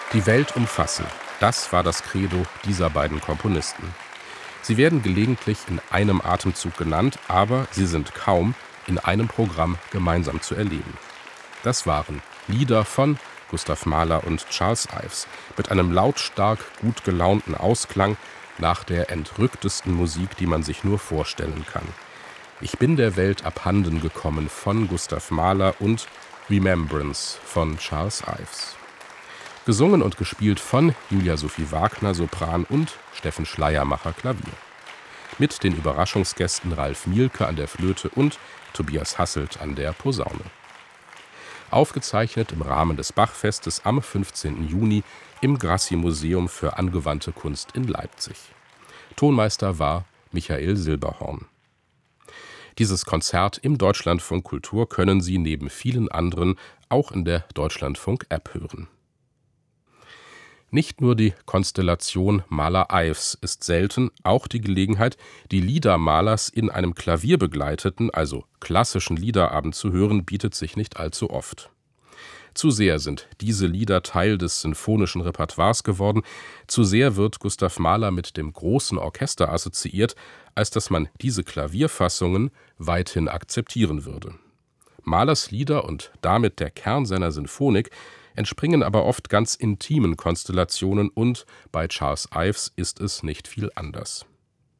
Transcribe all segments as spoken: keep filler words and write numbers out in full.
Die Welt umfassen, das war das Credo dieser beiden Komponisten. Sie werden gelegentlich in einem Atemzug genannt, aber sie sind kaum in einem Programm gemeinsam zu erleben. Das waren Lieder von Gustav Mahler und Charles Ives mit einem lautstark gut gelaunten Ausklang nach der entrücktesten Musik, die man sich nur vorstellen kann. Ich bin der Welt abhanden gekommen von Gustav Mahler und Remembrance von Charles Ives. Gesungen und gespielt von Julia Sophie Wagner, Sopran, und Steffen Schleiermacher, Klavier. Mit den Überraschungsgästen Ralf Mielke an der Flöte und Tobias Hasselt an der Posaune. Aufgezeichnet im Rahmen des Bachfestes am fünfzehnten Juni im Grassi-Museum für angewandte Kunst in Leipzig. Tonmeister war Michael Silberhorn. Dieses Konzert im Deutschlandfunk Kultur können Sie neben vielen anderen auch in der Deutschlandfunk-App hören. Nicht nur die Konstellation Mahler-Ives ist selten, auch die Gelegenheit, die Lieder Mahlers in einem klavierbegleiteten, also klassischen Liederabend zu hören, bietet sich nicht allzu oft. Zu sehr sind diese Lieder Teil des sinfonischen Repertoires geworden, zu sehr wird Gustav Mahler mit dem großen Orchester assoziiert, als dass man diese Klavierfassungen weithin akzeptieren würde. Mahlers Lieder und damit der Kern seiner Sinfonik entspringen aber oft ganz intimen Konstellationen und bei Charles Ives ist es nicht viel anders.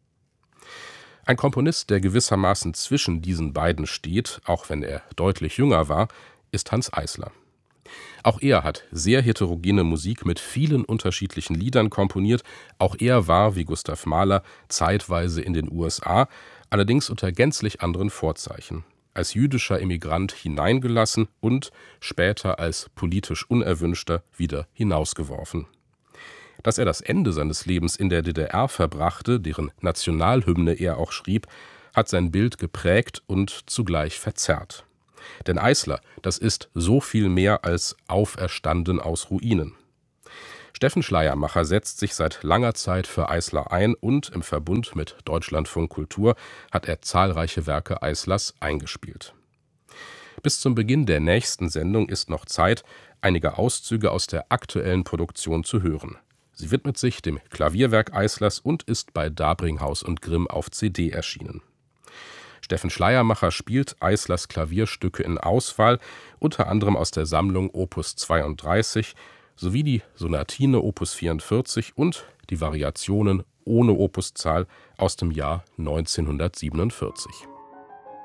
Ein Komponist, der gewissermaßen zwischen diesen beiden steht, auch wenn er deutlich jünger war, ist Hanns Eisler. Auch er hat sehr heterogene Musik mit vielen unterschiedlichen Liedern komponiert. Auch er war, wie Gustav Mahler, zeitweise in den U S A, allerdings unter gänzlich anderen Vorzeichen. Als jüdischer Emigrant hineingelassen und später als politisch Unerwünschter wieder hinausgeworfen. Dass er das Ende seines Lebens in der D D R verbrachte, deren Nationalhymne er auch schrieb, hat sein Bild geprägt und zugleich verzerrt. Denn Eisler, das ist so viel mehr als auferstanden aus Ruinen. Steffen Schleiermacher setzt sich seit langer Zeit für Eisler ein und im Verbund mit Deutschlandfunk Kultur hat er zahlreiche Werke Eislers eingespielt. Bis zum Beginn der nächsten Sendung ist noch Zeit, einige Auszüge aus der aktuellen Produktion zu hören. Sie widmet sich dem Klavierwerk Eislers und ist bei Dabringhaus und Grimm auf C D erschienen. Steffen Schleiermacher spielt Eislers Klavierstücke in Auswahl, unter anderem aus der Sammlung Opus zweiunddreißig, sowie die Sonatine Opus vierundvierzig und die Variationen ohne Opuszahl aus dem Jahr neunzehnhundertsiebenundvierzig.